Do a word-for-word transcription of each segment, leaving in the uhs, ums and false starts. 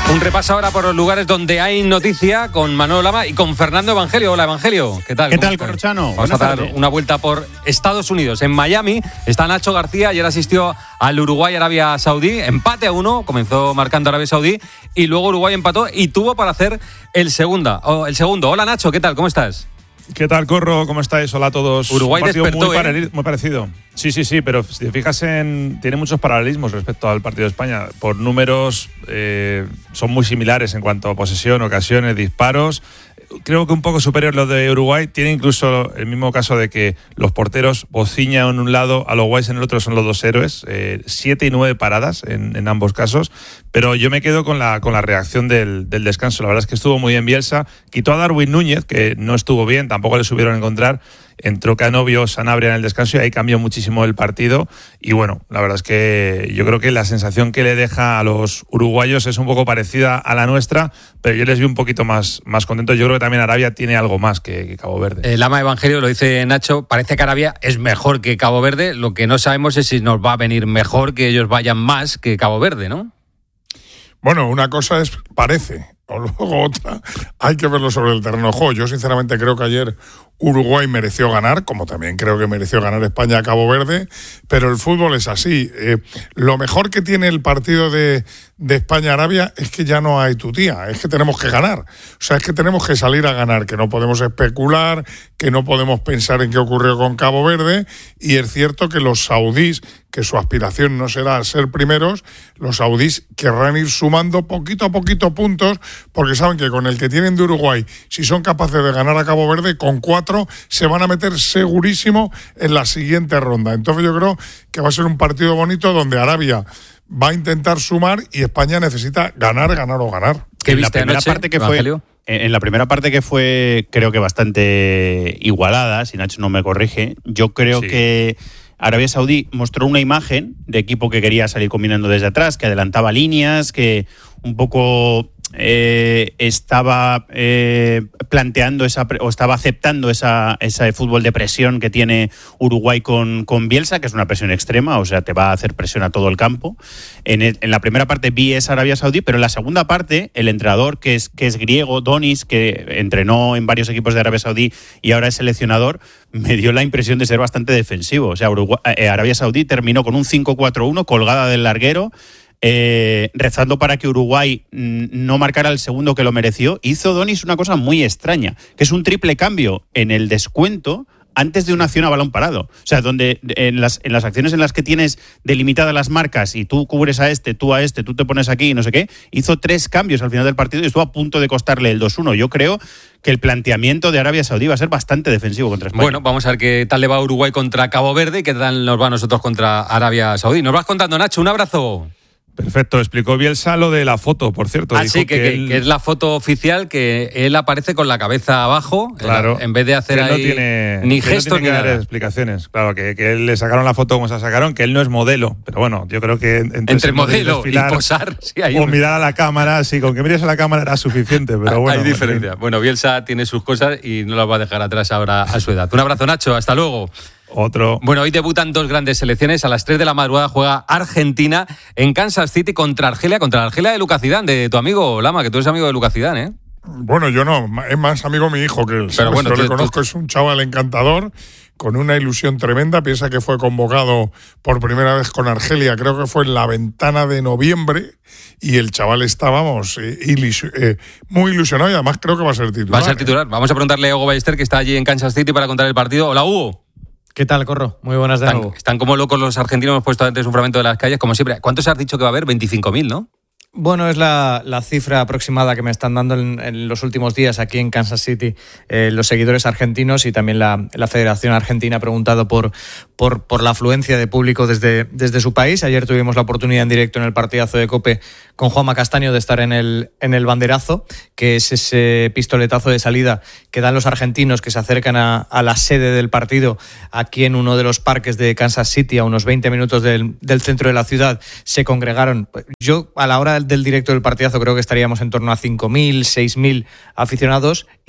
Un repaso ahora por los lugares donde hay noticia con Manolo Lama y con Fernando Evangelio. Hola, Evangelio. ¿Qué tal? ¿Qué tal, Corrochano? Vamos a dar tardes. Una vuelta por Estados Unidos. En Miami está Nacho García. Ayer asistió al Uruguay-Arabia Saudí. Empate a uno. Comenzó marcando Arabia Saudí y luego Uruguay empató y tuvo para hacer el, segunda, oh, el segundo. Hola, Nacho. ¿Qué tal? ¿Cómo estás? ¿Qué tal, Corro? ¿Cómo estáis? Hola a todos. Uruguay Un partido despertó, muy, ¿eh? parali- muy parecido. Sí, sí, sí, pero si te fijas en… Tiene muchos paralelismos respecto al partido de España. Por números eh, son muy similares en cuanto a posesión, ocasiones, disparos. Creo que un poco superior lo de Uruguay. Tiene incluso el mismo caso de que los porteros Bociña en un lado, a los Guays en el otro, son los dos héroes. Eh, siete y nueve paradas en, en ambos casos. Pero yo me quedo con la, con la reacción del, del descanso. La verdad es que estuvo muy bien Bielsa. Quitó a Darwin Núñez, que no estuvo bien, tampoco le supieron encontrar. Entró Canovio, Sanabria en el descanso y ahí cambió muchísimo el partido. Y bueno, la verdad es que yo creo que la sensación que le deja a los uruguayos es un poco parecida a la nuestra, pero yo les vi un poquito más, más contentos. Yo creo que también Arabia tiene algo más que, que Cabo Verde. El Lama Evangelio lo dice Nacho, parece que Arabia es mejor que Cabo Verde. Lo que no sabemos es si nos va a venir mejor que ellos vayan más que Cabo Verde, ¿no? Bueno, una cosa es parece, o luego otra, hay que verlo sobre el terreno de juego. Yo sinceramente creo que ayer Uruguay mereció ganar, como también creo que mereció ganar España a Cabo Verde, pero el fútbol es así. Eh, lo mejor que tiene el partido de, de España-Arabia es que ya no hay tutía, es que tenemos que ganar. O sea, es que tenemos que salir a ganar, que no podemos especular, que no podemos pensar en qué ocurrió con Cabo Verde, y es cierto que los saudíes, que su aspiración no será ser primeros, los saudíes querrán ir sumando poquito a poquito puntos, porque saben que con el que tienen de Uruguay, si son capaces de ganar a Cabo Verde, con cuatro se van a meter segurísimo en la siguiente ronda. Entonces yo creo que va a ser un partido bonito donde Arabia va a intentar sumar y España necesita ganar, ganar o ganar. ¿Qué en la viste primera anoche, parte que Evangelio? fue En la primera parte que fue, creo que bastante igualada, si Nacho no me corrige, yo creo Sí. que Arabia Saudí mostró una imagen de equipo que quería salir combinando desde atrás, que adelantaba líneas, que un poco eh, estaba eh, planteando esa o estaba aceptando esa, ese fútbol de presión que tiene Uruguay con, con Bielsa, que es una presión extrema, o sea, te va a hacer presión a todo el campo. En, el, en la primera parte vi esa Arabia Saudí, pero en la segunda parte el entrenador, que es, que es griego, Donis, que entrenó en varios equipos de Arabia Saudí y ahora es seleccionador, me dio la impresión de ser bastante defensivo. O sea, Uruguay, eh, Arabia Saudí terminó con un cinco cuatro uno colgada del larguero, Eh, rezando para que Uruguay mm, no marcara el segundo que lo mereció. Hizo Donis una cosa muy extraña, que es un triple cambio en el descuento antes de una acción a balón parado. O sea, donde en las, en las acciones en las que tienes delimitadas las marcas y tú cubres a este, tú a este, tú te pones aquí y no sé qué, hizo tres cambios al final del partido y estuvo a punto de costarle el dos uno. Yo creo que el planteamiento de Arabia Saudí va a ser bastante defensivo contra España. Bueno, vamos a ver qué tal le va a Uruguay contra Cabo Verde y qué tal nos va a nosotros contra Arabia Saudí. Nos vas contando, Nacho. Un abrazo. Perfecto, explicó Bielsa lo de la foto, por cierto. Ah, Dijo sí, que, que, que, él, que es la foto oficial, que él aparece con la cabeza abajo, claro, en vez de hacer que él ahí no tiene, ni que él gestos no tiene ni que dar nada. explicaciones. Claro, que, que él le sacaron la foto como se la sacaron, que él no es modelo. Pero bueno, yo creo que entre, Entre modelo y desfilar, posar, sí, hay o un- mirar a la cámara, sí, con que mires a la cámara era suficiente, pero bueno. Hay diferencia. Bueno, Bielsa tiene sus cosas y no las va a dejar atrás ahora a su edad. Un abrazo, Nacho. Hasta luego. Otro. Bueno, hoy debutan dos grandes selecciones. A las tres de la madrugada juega Argentina en Kansas City contra Argelia, contra la Argelia de Lucas Zidane, de tu amigo Lama, que tú eres amigo de Lucas Zidane, ¿eh? Bueno, yo no, es más amigo mi hijo que él. Pero bueno, yo tú- le conozco, tú- es un chaval encantador, con una ilusión tremenda. Piensa que fue convocado por primera vez con Argelia, creo que fue en la ventana de noviembre, y el chaval está, vamos, eh, ilusio- eh, muy ilusionado y además creo que va a ser titular. Va a ser titular. Vamos a preguntarle a Hugo Ballester, que está allí en Kansas City para contar el partido. Hola, Hugo. ¿Qué tal, Corro? Muy buenas de Están, nuevo. están como locos los argentinos, hemos puesto antes un fragmento de las calles, como siempre. ¿Cuántos has dicho que va a haber? veinticinco mil, ¿no? Bueno, es la, la cifra aproximada que me están dando en, en los últimos días aquí en Kansas City eh, los seguidores argentinos, y también la, la Federación Argentina ha preguntado por, por, por la afluencia de público desde, desde su país. Ayer tuvimos la oportunidad en directo en el partidazo de COPE con Juanma Castaño de estar en el, en el banderazo, que es ese pistoletazo de salida que dan los argentinos que se acercan a, a la sede del partido aquí en uno de los parques de Kansas City, a unos veinte minutos del, del centro de la ciudad. Se congregaron. Yo, a la hora del directo del partidazo, creo que estaríamos en torno a cinco mil, seis mil aficionados, y,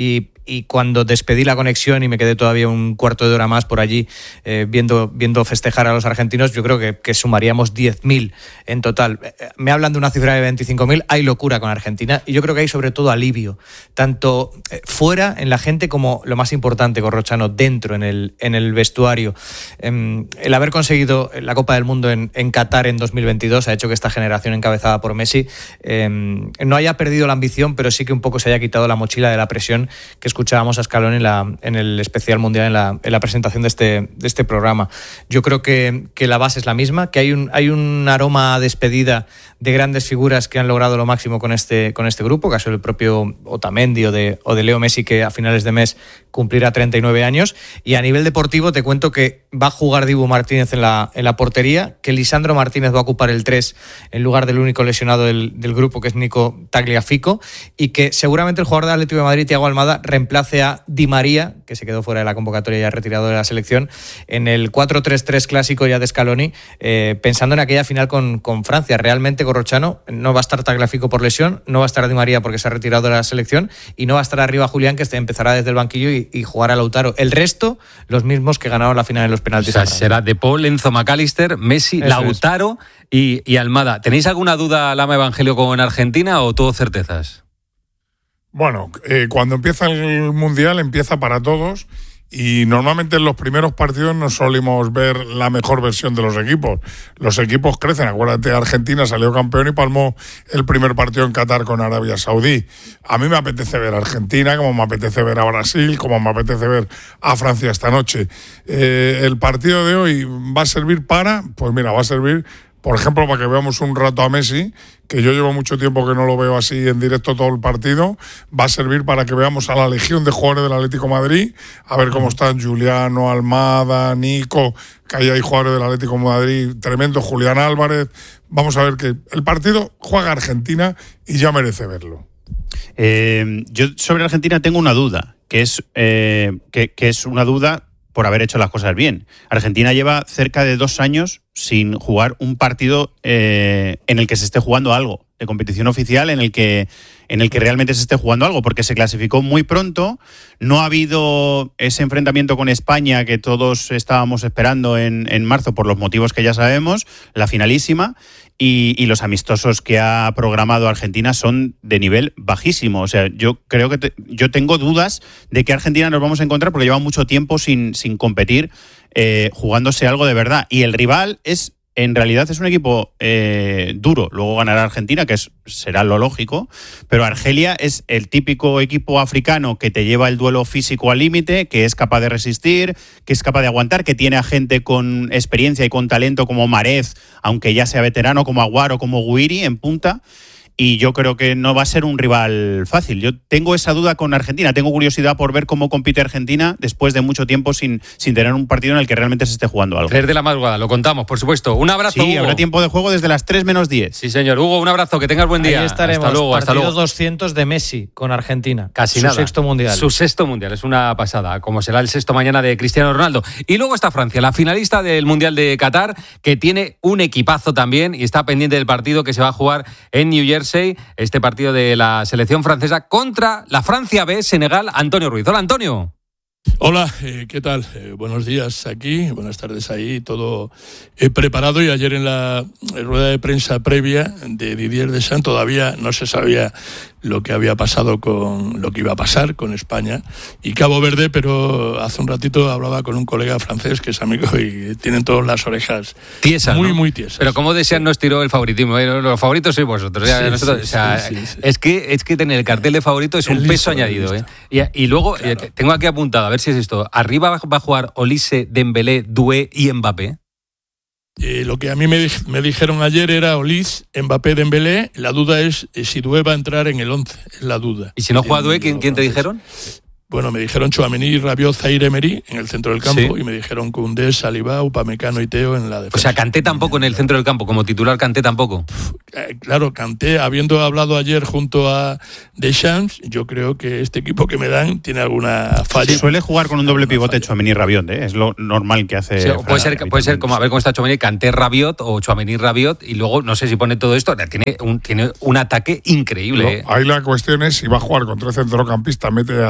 y cuando despedí la conexión y me quedé todavía un cuarto de hora más por allí eh, viendo, viendo festejar a los argentinos, yo creo que, que sumaríamos diez mil en total. Me hablan de una cifra de veinticinco mil, hay locura con Argentina y yo creo que hay sobre todo alivio, tanto fuera en la gente como, lo más importante, Corrochano, dentro en el, en el vestuario. Eh, el haber conseguido la Copa del Mundo en, en Qatar en dos mil veintidós ha hecho que esta generación encabezada por Messi eh, no haya perdido la ambición, pero sí que un poco se haya quitado la mochila de la presión que escuchábamos a Scaloni en, la, en el especial mundial, en la, en la presentación de este, de este programa. Yo creo que, que la base es la misma, que hay un, hay un aroma a despedida de grandes figuras que han logrado lo máximo con este, con este grupo, caso del propio Otamendi o de, o de Leo Messi, que a finales de mes cumplirá treinta y nueve años. Y a nivel deportivo te cuento que va a jugar Dibu Martínez en la, en la portería, que Lisandro Martínez va a ocupar el tres en lugar del único lesionado del, del grupo, que es Nico Tagliafico, y que seguramente el jugador de Atlético de Madrid, Thiago Almada, reemplace a Di María, que se quedó fuera de la convocatoria y ha retirado de la selección, en el cuatro tres tres clásico ya de Scaloni, eh, pensando en aquella final con, con Francia. Realmente, Corrochano, no va a estar Tagliafico por lesión, no va a estar Di María porque se ha retirado de la selección y no va a estar arriba Julián, que empezará desde el banquillo y, y jugará a Lautaro. El resto, los mismos que ganaron la final en los penaltis. O sea, será De Paul, Enzo McAllister, Messi, Eso Lautaro y, y Almada. ¿Tenéis alguna duda, Lama Evangelio, con Argentina o todo certezas? Bueno, eh, cuando empieza el Mundial empieza para todos y normalmente en los primeros partidos no solimos ver la mejor versión de los equipos. Los equipos crecen. Acuérdate, Argentina salió campeón y palmó el primer partido en Qatar con Arabia Saudí. A mí me apetece ver a Argentina, como me apetece ver a Brasil, como me apetece ver a Francia esta noche. Eh, el partido de hoy va a servir para, pues mira, va a servir, por ejemplo, para que veamos un rato a Messi, que yo llevo mucho tiempo que no lo veo así en directo todo el partido. Va a servir para que veamos a la legión de jugadores del Atlético de Madrid, a ver cómo están Juliano, Almada, Nico, que ahí hay jugadores del Atlético de Madrid, tremendo, Julián Álvarez. Vamos a ver que el partido juega Argentina y ya merece verlo. Eh, yo sobre Argentina tengo una duda, que es, eh, que, que es una duda por haber hecho las cosas bien. Argentina lleva cerca de dos años sin jugar un partido eh, en el que se esté jugando algo, de competición oficial, en el que en el que realmente se esté jugando algo, porque se clasificó muy pronto, no ha habido ese enfrentamiento con España que todos estábamos esperando en, en marzo por los motivos que ya sabemos, la finalísima, y, y los amistosos que ha programado Argentina son de nivel bajísimo. O sea, yo creo que te, yo tengo dudas de que Argentina nos vamos a encontrar porque lleva mucho tiempo sin, sin competir, eh, jugándose algo de verdad. Y el rival es, en realidad, es un equipo eh, duro. Luego ganará Argentina, que es, será lo lógico, pero Argelia es el típico equipo africano que te lleva el duelo físico al límite, que es capaz de resistir, que es capaz de aguantar, que tiene a gente con experiencia y con talento como Mahrez, aunque ya sea veterano, como Aguar o como Guiri en punta. Y yo creo que no va a ser un rival fácil. Yo tengo esa duda con Argentina. Tengo curiosidad por ver cómo compite Argentina después de mucho tiempo sin, sin tener un partido en el que realmente se esté jugando algo. tres de la madrugada, lo contamos, por supuesto. Un abrazo, Sí, Hugo. habrá tiempo de juego desde las tres menos diez. Sí, señor. Hugo, un abrazo, que tengas buen día. Ahí estaremos. Hasta luego, hasta Partido luego. doscientos de Messi con Argentina. Casi Su nada. sexto mundial. Su sexto mundial, es una pasada, como será el sexto mañana de Cristiano Ronaldo. Y luego está Francia, la finalista del Mundial de Qatar, que tiene un equipazo también y está pendiente del partido que se va a jugar en New Jersey, este partido de la selección francesa contra la Francia B, Senegal. Antonio Ruiz. Hola, Antonio. Hola, eh, ¿qué tal? Eh, buenos días aquí, buenas tardes ahí, todo eh, preparado, y ayer en la rueda de prensa previa de Didier Deschamps todavía no se sabía lo que había pasado con lo que iba a pasar con España y Cabo Verde, pero hace un ratito hablaba con un colega francés que es amigo y tienen todas las orejas tiesas, muy, ¿no? muy tiesas. Pero como Deschamps nos tiró el favoritismo, ¿eh? Los favoritos sois vosotros. Ya, Sí, nosotros, sí, o sea, sí, sí, sí. Es, que, es que tener el cartel de favorito es El un listo, peso el añadido. listo. ¿eh? Y, y luego, Claro. eh, tengo aquí apuntado, a ver si es esto. Arriba va a jugar Olise, Dembélé, Doué y Mbappé. Eh, lo que a mí me, me dijeron ayer era Olise, Mbappé, Dembélé. La duda es eh, si Doué va a entrar en el once, es la duda. Y si no juega En- Doué, ¿quién, quién te francés. dijeron? Bueno, me dijeron Tchouaméni, Rabiot, Zaire Emery en el centro del campo, Sí. y me dijeron Koundé, Saliba, Upamecano y Teo en la defensa. O sea, Kanté tampoco en el centro del campo, como titular Kanté tampoco. Eh, Claro, Kanté, habiendo hablado ayer junto a Deschamps, yo creo que este equipo que me dan tiene alguna falla. Sí, suele jugar con un doble Alguna pivote falla. Tchouaméni Rabiot, ¿eh? Es lo normal que hace. Sí, Fran puede ser, puede ser habitualmente. como a ver cómo está Tchouaméni, Kanté Rabiot o Tchouaméni Rabiot, y luego no sé si pone todo esto, tiene un, tiene un ataque increíble. ¿eh? No, ahí la cuestión es si va a jugar con tres centrocampistas, mete a Zaire,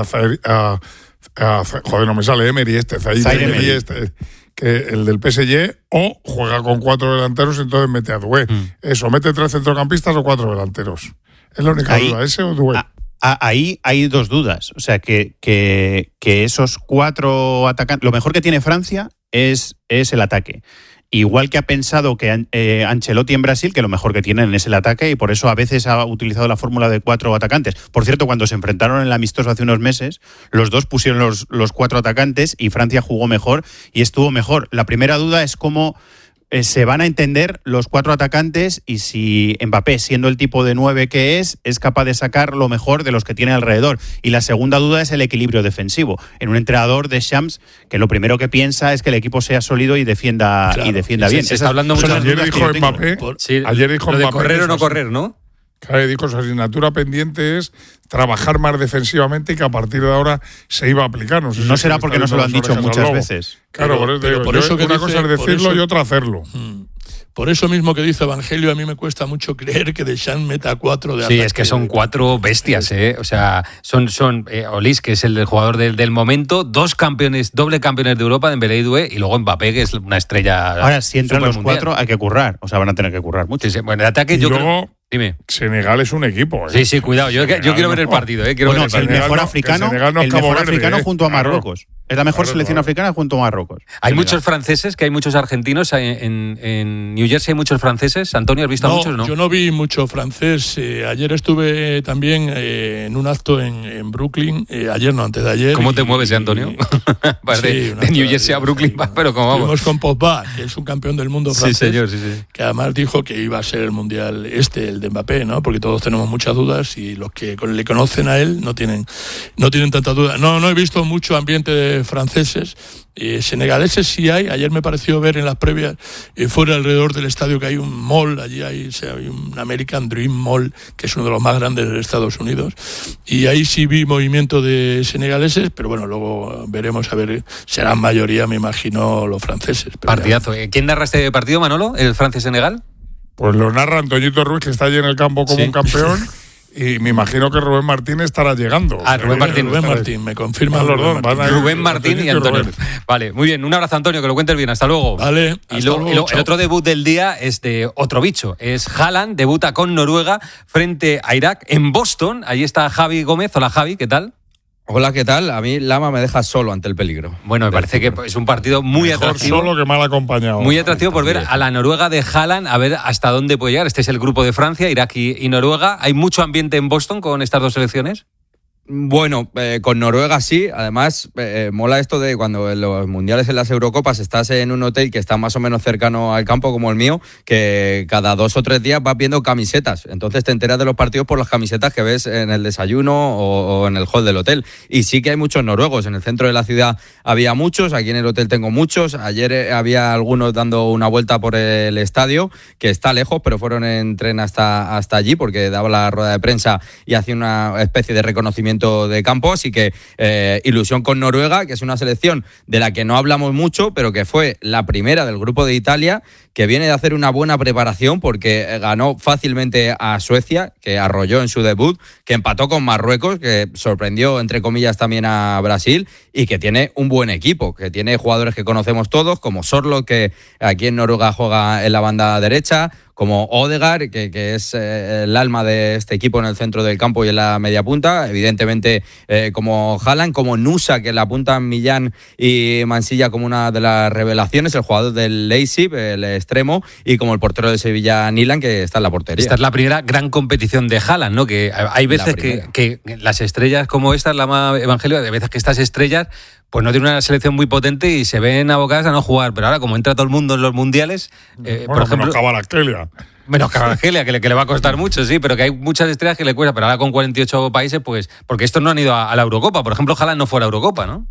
a, a, joder, no me sale Emery este, Zaire Emery este, que el del P S G, o juega con cuatro delanteros y entonces mete a Doué. Mm. Eso, mete tres centrocampistas o cuatro delanteros. Es la única ahí, duda, ese o Doué. A, a, ahí hay dos dudas. O sea, que, que, que esos cuatro atacantes... Lo mejor que tiene Francia es, es el ataque. Igual que ha pensado que eh, Ancelotti en Brasil, que lo mejor que tienen es el ataque, y por eso a veces ha utilizado la fórmula de cuatro atacantes. Por cierto, cuando se enfrentaron en el amistoso hace unos meses, los dos pusieron los, los cuatro atacantes y Francia jugó mejor y estuvo mejor. La primera duda es cómo eh, se van a entender los cuatro atacantes y si Mbappé, siendo el tipo de nueve que es, es capaz de sacar lo mejor de los que tiene alrededor. Y la segunda duda es el equilibrio defensivo. En un entrenador de Shams, que lo primero que piensa es que el equipo sea sólido y defienda, claro, y defienda sí, bien. Se está hablando mucho. Ayer dijo Mbappé, sí, ayer dijo lo de Mbappé correr o no su, correr, ¿no? Claro, dijo su asignatura pendiente es trabajar más defensivamente y que a partir de ahora se iba a aplicar. No, sé no si será porque no se lo han dicho muchas veces. Claro, pero, por eso, pero digo, por yo, eso que una dice, cosa es decirlo eso, y otra hacerlo. Hmm. Por eso mismo que dice Evangelio, a mí me cuesta mucho creer que Deschamps meta cuatro de Sí, ataque. es que son cuatro bestias, ¿eh? O sea, son, son eh, Olis, que es el jugador del, del momento, dos campeones, doble campeones de Europa, Dembélé y Doué, y luego Mbappé, que es una estrella. Ahora, si entran los mundial. cuatro, hay que currar. O sea, van a tener que currar mucho. Sí, sí. Bueno, el ataque Y yo luego, creo... Dime. Senegal es un equipo. ¿eh? Sí, sí, cuidado. Yo, Senegal yo quiero ver no, el partido, ¿eh? Quiero bueno, ver el, el partido. mejor no, africano, que Senegal no es el Cabo mejor Verde, africano ¿eh? junto a Claro. Marruecos. Es la mejor Claro, selección claro. africana junto a Marruecos. Hay Senegal. muchos franceses, que hay muchos argentinos. En, en, en New Jersey hay muchos franceses. Antonio, ¿has visto no, a muchos? No, yo no vi mucho francés. Eh, ayer estuve también eh, en un acto en, en Brooklyn. Eh, ayer no, antes de ayer. ¿Cómo te y, mueves, Antonio? Sí, de, una de New cosa, Jersey a Brooklyn, sí, pero como vamos. Fuimos con Pogba, que es un campeón del mundo Sí, francés. señor, sí, sí. Que además dijo que iba a ser el mundial este, el de Mbappé, ¿no? Porque todos tenemos muchas dudas y los que le conocen a él no tienen, no tienen tanta duda. No, no he visto mucho ambiente de franceses. Eh, senegaleses sí hay. Ayer me pareció ver en las previas, eh, fuera alrededor del estadio, que hay un mall, allí hay, o sea, hay un American Dream Mall, que es uno de los más grandes de Estados Unidos, y ahí sí vi movimiento de senegaleses, pero bueno, luego veremos, a ver, serán mayoría, me imagino, los franceses. Pero Partidazo. Ya. ¿Quién narra este partido, Manolo? ¿El Francia-Senegal? Pues lo narra Antoñito Ruiz, que está allí en el campo como Sí. un campeón. Y me imagino que Rubén Martín estará llegando. Ah, Rubén Martín. Rubén Martín, me confirma. Van los dos, Rubén Martín. van a- Rubén Martín y Antonio. Rubén. Vale, muy bien. Un abrazo, Antonio, que lo cuentes bien. Hasta luego. Vale, Y, hasta luego, luego, y luego, el chao. otro debut del día es de otro bicho. Es Haaland, debuta con Noruega frente a Irak en Boston. Ahí está Javi Gómez. Hola, Javi, ¿qué tal? Hola, ¿qué tal? A mí Lama me deja solo ante el peligro. Bueno, me parece que es un partido muy Mejor atractivo. solo que mal acompañado. Muy atractivo por ver a la Noruega de Haaland, a ver hasta dónde puede llegar. Este es el grupo de Francia, Irak y, y Noruega. ¿Hay mucho ambiente en Boston con estas dos selecciones? Bueno, eh, con Noruega sí. Además, eh, mola esto de cuando en los mundiales, en las Eurocopas, estás en un hotel que está más o menos cercano al campo, como el mío, que cada dos o tres días vas viendo camisetas. Entonces te enteras de los partidos por las camisetas que ves en el desayuno o, o en el hall del hotel. Y sí que hay muchos noruegos. En el centro de la ciudad había muchos, aquí en el hotel tengo muchos. Ayer eh, había algunos dando una vuelta por el estadio, que está lejos, pero fueron en tren hasta, hasta allí, porque daba la rueda de prensa y hacía una especie de reconocimiento de campo, así que eh, ilusión con Noruega, que es una selección de la que no hablamos mucho, pero que fue la primera del grupo de Italia, que viene de hacer una buena preparación porque ganó fácilmente a Suecia, que arrolló en su debut, que empató con Marruecos, que sorprendió entre comillas también a Brasil, y que tiene un buen equipo, que tiene jugadores que conocemos todos, como Sorloth, que aquí en Noruega juega en la banda derecha, como Odegaard, que, que es eh, el alma de este equipo en el centro del campo y en la media punta, evidentemente eh, como Haaland, como Nusa, que la apuntan Millán y Mansilla como una de las revelaciones, el jugador del Leipzig, el extremo, y como el portero de Sevilla, Nilan, que está en la portería. Esta es la primera gran competición de Haaland, ¿no? Que hay veces que, que las estrellas como esta, la más Evangelio, hay veces que estas estrellas pues no tienen una selección muy potente y se ven abocadas a no jugar. Pero ahora, como entra todo el mundo en los mundiales, eh, Bueno, por ejemplo... menos Kvaratskhelia. Menos Kvaratskhelia, que le, que le va a costar mucho, sí, pero que hay muchas estrellas que le cuesta. Pero ahora con cuarenta y ocho países, pues... Porque estos no han ido a, a la Eurocopa. Por ejemplo, Haaland no fue a la Eurocopa, ¿no?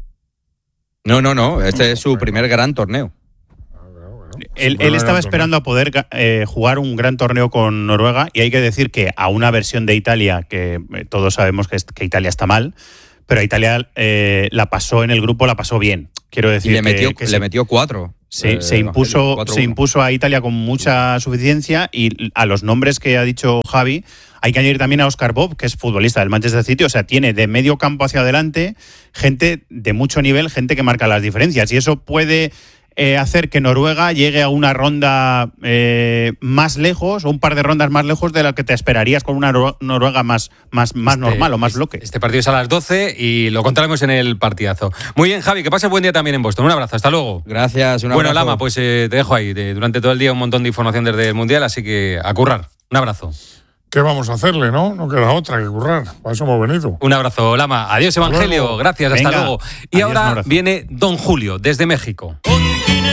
No, no, no. Este es su primer gran torneo. Él, él estaba esperando a poder eh, jugar un gran torneo con Noruega, y hay que decir que a una versión de Italia, que eh, todos sabemos que, es, que Italia está mal, pero Italia eh, la pasó en el grupo, la pasó bien. Quiero decir y le metió, que, que le sí. metió cuatro. Se, eh, se, impuso, cuatro uno. se impuso a Italia con mucha suficiencia y a los nombres que ha dicho Javi hay que añadir también a Oscar Bob, que es futbolista del Manchester City, o sea, tiene de medio campo hacia adelante gente de mucho nivel, gente que marca las diferencias y eso puede eh, hacer que Noruega llegue a una ronda eh, más lejos o un par de rondas más lejos de la que te esperarías con una Noruega más, más, más este, normal o más bloque. Este partido es a las doce y lo contaremos en el partidazo. Muy bien, Javi, que pases buen día también en Boston. Un abrazo, hasta luego. Gracias, un abrazo. Bueno, Lama, pues eh, te dejo ahí. De, durante todo el día un montón de información desde el Mundial, así que a currar. Un abrazo. ¿Qué vamos a hacerle, no? No queda otra que currar. Para eso hemos venido. Un abrazo, Lama. Adiós, Evangelio. Gracias, hasta Venga. luego. Y Adiós, ahora un abrazo. viene Don Julio, desde México.